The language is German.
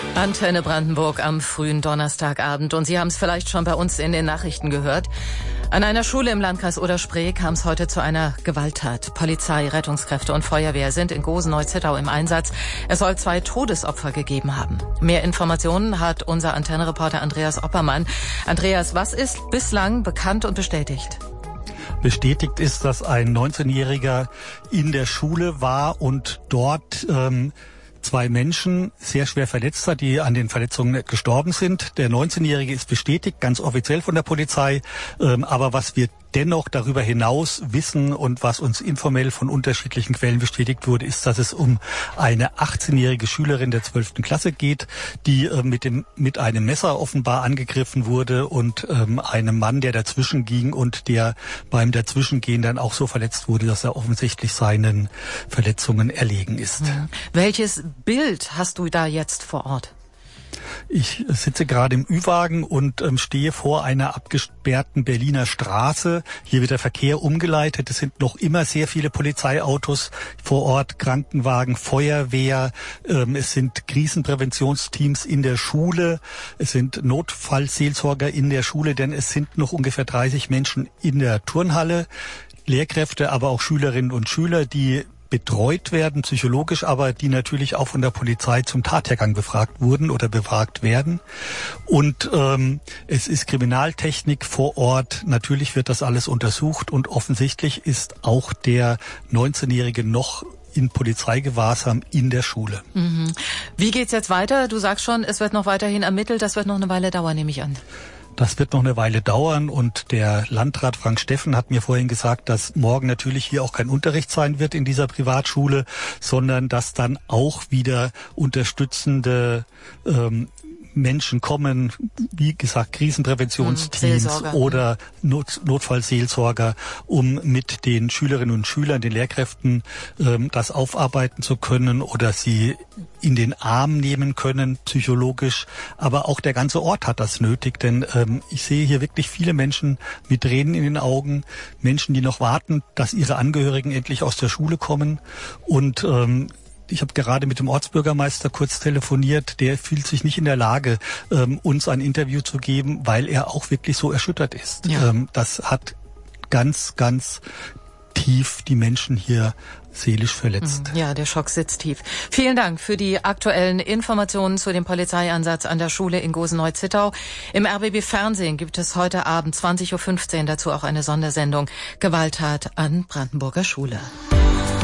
Antenne Brandenburg am frühen Donnerstagabend. Und Sie haben es vielleicht schon bei uns in den Nachrichten gehört. An einer Schule im Landkreis Oder-Spree kam es heute zu einer Gewalttat. Polizei, Rettungskräfte und Feuerwehr sind in Gosen-Neuzittau im Einsatz. Es soll 2 Todesopfer gegeben haben. Mehr Informationen hat unser Antenne-Reporter Andreas Oppermann. Andreas, was ist bislang bekannt und bestätigt? Bestätigt ist, dass ein 19-Jähriger in der Schule war und dort 2 Menschen sehr schwer verletzt hat, die an den Verletzungen gestorben sind. Der 19-Jährige ist bestätigt, ganz offiziell von der Polizei. Aber was wir dennoch darüber hinaus wissen und was uns informell von unterschiedlichen Quellen bestätigt wurde, ist, dass es um eine 18-jährige Schülerin der 12. Klasse geht, die mit einem Messer offenbar angegriffen wurde und einem Mann, der dazwischen ging und der beim Dazwischengehen dann auch so verletzt wurde, dass er offensichtlich seinen Verletzungen erlegen ist. Welches Bild hast du da jetzt vor Ort? Ich sitze gerade im Ü-Wagen und stehe vor einer abgesperrten Berliner Straße. Hier wird der Verkehr umgeleitet. Es sind noch immer sehr viele Polizeiautos vor Ort, Krankenwagen, Feuerwehr. Es sind Krisenpräventionsteams in der Schule. Es sind Notfallseelsorger in der Schule, denn es sind noch ungefähr 30 Menschen in der Turnhalle. Lehrkräfte, aber auch Schülerinnen und Schüler, die betreut werden, psychologisch, aber die natürlich auch von der Polizei zum Tathergang befragt wurden oder befragt werden. Und es ist Kriminaltechnik vor Ort. Natürlich wird das alles untersucht und offensichtlich ist auch der 19-Jährige noch in Polizeigewahrsam in der Schule. Wie geht's jetzt weiter? Du sagst schon, es wird noch weiterhin ermittelt. Das wird noch eine Weile dauern, nehme ich an. Das wird noch eine Weile dauern und der Landrat Frank Steffen hat mir vorhin gesagt, dass morgen natürlich hier auch kein Unterricht sein wird in dieser Privatschule, sondern dass dann auch wieder unterstützende Menschen kommen, wie gesagt, Krisenpräventionsteams oder Notfallseelsorger, um mit den Schülerinnen und Schülern, den Lehrkräften das aufarbeiten zu können oder sie in den Arm nehmen können, psychologisch. Aber auch der ganze Ort hat das nötig, denn ich sehe hier wirklich viele Menschen mit Tränen in den Augen, Menschen, die noch warten, dass ihre Angehörigen endlich aus der Schule kommen. Und ich habe gerade mit dem Ortsbürgermeister kurz telefoniert. Der fühlt sich nicht in der Lage, uns ein Interview zu geben, weil er auch wirklich so erschüttert ist. Ja. Das hat ganz, ganz tief die Menschen hier seelisch verletzt. Ja, der Schock sitzt tief. Vielen Dank für die aktuellen Informationen zu dem Polizeieinsatz an der Schule in Gosen-Neuzittau. Im RBB Fernsehen gibt es heute Abend 20:15 Uhr dazu auch eine Sondersendung Gewalttat an Brandenburger Schule.